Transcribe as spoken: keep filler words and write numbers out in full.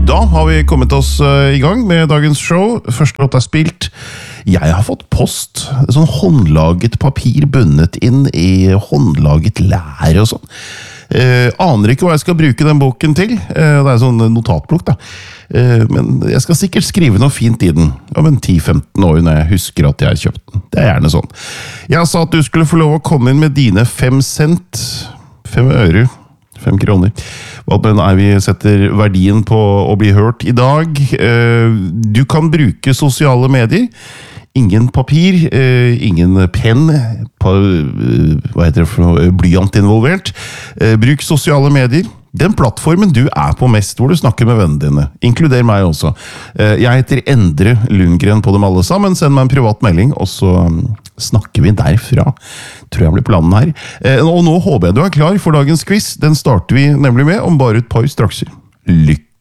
Da har vi kommet oss uh, i gang med dagens show. Første låt er spilt. Jeg har fått post. Sånn håndlaget papir bundet inn i håndlaget lær og sånn. Uh, aner ikke hva jeg skal bruke den boken til. Uh, det er sånn notatblokk da. Uh, men jeg skal sikkert skrive noe fint i den. Om en ti til femten år når jeg husker at jeg har kjøpt den. Det er gjerne sånn. Jeg sa at du skulle få lov å komme inn med dine fem cent. Fem øre. Fem kroner. Hva er vi setter verdien på å bli hørt i dag? Du kan bruke sosiale medier. Ingen papir, ingen penn, hva heter det for noe, blyant involvert. Bruk sosiale medier. Den plattformen du er på mest, hvor du snakker med vennene dine. Inkluder meg også. Jeg heter Endre Lundgren på dem alle sammen. Send meg en privat melding, og så snakker vi derfra. Tror jeg blir planen her. Og nå håper jeg du er klar for dagens quiz. Den starter vi nemlig med om bare et par strakser. Lykke